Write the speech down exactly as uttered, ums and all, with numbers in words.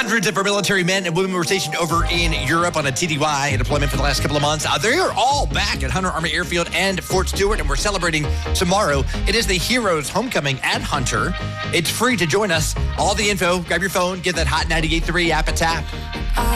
Hundreds of our military men and women were stationed over in Europe on a T D Y deployment for the last couple of months. Uh, they are all back at Hunter Army Airfield and Fort Stewart, and we're celebrating tomorrow. It is the Heroes Homecoming at Hunter. It's free to join us. All the info, grab your phone, get that Hot ninety-eight point three app a tap.